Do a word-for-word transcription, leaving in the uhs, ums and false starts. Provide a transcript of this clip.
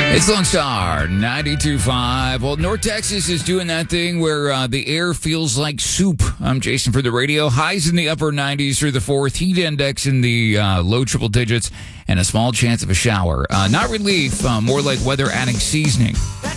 It's Lone Star ninety-two point five. Well, North Texas is doing that thing where uh, the air feels like soup. I'm Jason for the radio. Highs in the upper nineties through the fourth. Heat index in the uh, low triple digits. And a small chance of a shower. Uh, not relief, uh, more like weather adding seasoning.